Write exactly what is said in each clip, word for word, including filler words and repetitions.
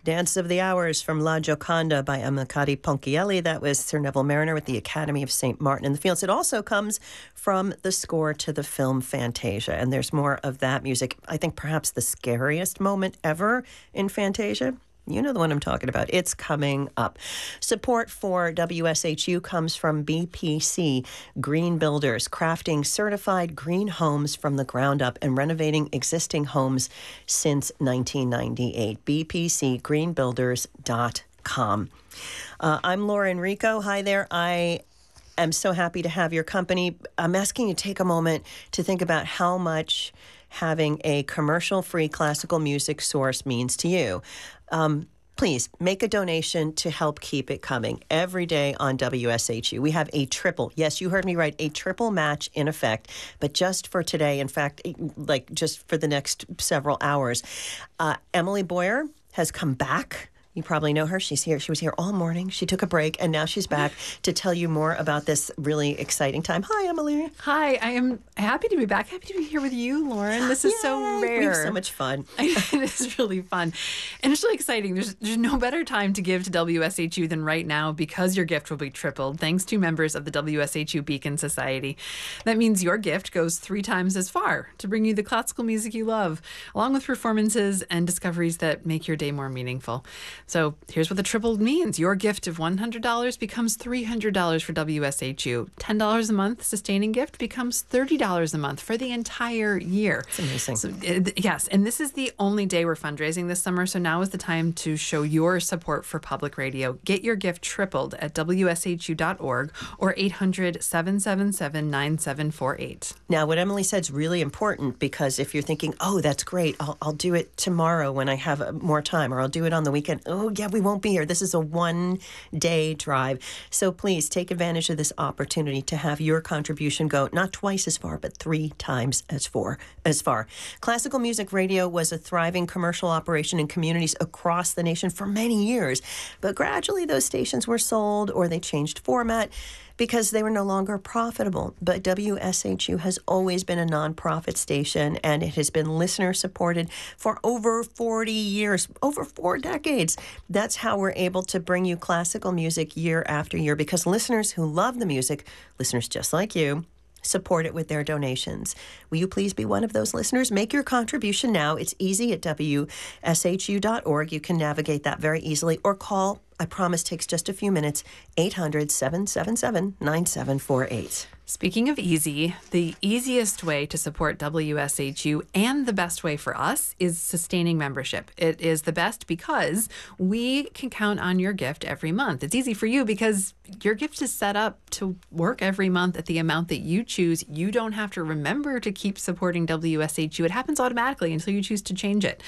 Dance of the Hours from La Gioconda by Amilcare Ponchielli. That was Sir Neville Mariner with the Academy of Saint Martin in the Fields. It also comes from the score to the film Fantasia, and there's more of that music. I think perhaps the scariest moment ever in Fantasia. You know the one I'm talking about. It's coming up. Support for W S H U comes from B P C Green Builders, crafting certified green homes from the ground up and renovating existing homes since nineteen ninety-eight. B P C green builders dot com. Uh, I'm Laura Enrico. Hi there. I am so happy to have your company. I'm asking you to take a moment to think about how much having a commercial-free classical music source means to you. Um, please make a donation to help keep it coming every day on W S H U. We have a triple, yes, you heard me right, a triple match in effect, but just for today, in fact, like just for the next several hours. Uh, Emily Boyer has come back. You probably know her. She's here. She was here all morning. She took a break, and now she's back to tell you more about this really exciting time. Hi, Emily. Hi. I am happy to be back. Happy to be here with you, Lauren. This is Yay, so rare. We have so much fun. It is really fun. And it's really exciting. There's, there's no better time to give to W S H U than right now because your gift will be tripled thanks to members of the W S H U Beacon Society. That means your gift goes three times as far to bring you the classical music you love, along with performances and discoveries that make your day more meaningful. So here's what the triple means. Your gift of one hundred dollars becomes three hundred dollars for W S H U. ten dollars a month sustaining gift becomes thirty dollars a month for the entire year. It's amazing. So, uh, yes, and this is the only day we're fundraising this summer, so now is the time to show your support for public radio. Get your gift tripled at W S H U dot org or eight hundred, seven seven seven, nine seven four eight. Now, what Emily said is really important because if you're thinking, oh, that's great, I'll, I'll do it tomorrow when I have more time, or I'll do it on the weekend. Oh, yeah, we won't be here. This is a one-day drive. So please take advantage of this opportunity to have your contribution go not twice as far, but three times as far. As far. Classical music radio was a thriving commercial operation in communities across the nation for many years, but gradually those stations were sold or they changed format because they were no longer profitable. But W S H U has always been a nonprofit station, and it has been listener-supported for over forty years, over four decades. That's how we're able to bring you classical music year after year, because listeners who love the music, listeners just like you, support it with their donations. Will you please be one of those listeners? Make your contribution now. It's easy at W S H U dot org. You can navigate that very easily, or call, I promise takes just a few minutes, eight hundred, seven seven seven, nine seven four eight. Speaking of easy, the easiest way to support W S H U and the best way for us is sustaining membership. It is the best because we can count on your gift every month. It's easy for you because your gift is set up to work every month at the amount that you choose. You don't have to remember to keep supporting W S H U. It happens automatically until you choose to change it.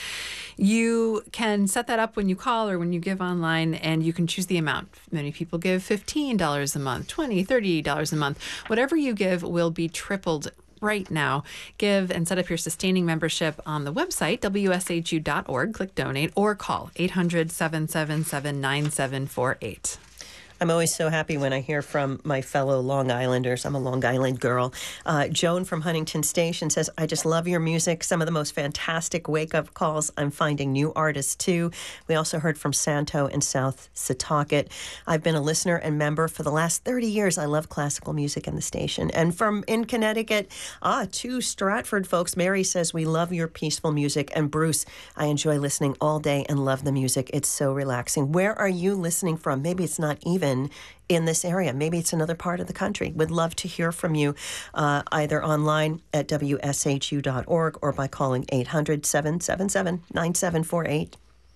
You can set that up when you call or when you give online, and you can choose the amount. Many people give fifteen dollars a month, twenty dollars, thirty dollars a month. Whatever you give will be tripled right now. Give and set up your sustaining membership on the website, W S H U dot org. Click donate or call eight hundred, seven seven seven, nine seven four eight. I'm always so happy when I hear from my fellow Long Islanders. I'm a Long Island girl. Uh, Joan from Huntington Station says, I just love your music. Some of the most fantastic wake-up calls. I'm finding new artists, too. We also heard from Santo and South Setauket. I've been a listener and member for the last thirty years. I love classical music in the station. And from in Connecticut, ah, two Stratford folks. Mary says, we love your peaceful music. And Bruce, I enjoy listening all day and love the music. It's so relaxing. Where are you listening from? Maybe it's not even in this area. Maybe it's another part of the country. Would love to hear from you uh, either online at W S H U dot org or by calling eight hundred, seven seven seven, nine seven four eight.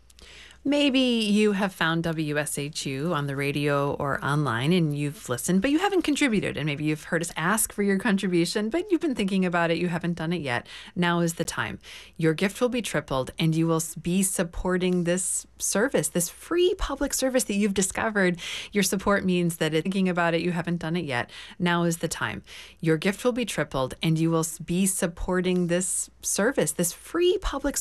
Maybe you have found W S H U on the radio or online and you've listened, but you haven't contributed. And maybe you've heard us ask for your contribution, but you've been thinking about it. You haven't done it yet. Now is the time. Your gift will be tripled and you will be supporting this service, this free public service that you've discovered. Your support means that it's thinking about it. You haven't done it yet. Now is the time. Your gift will be tripled and you will be supporting this service, this free public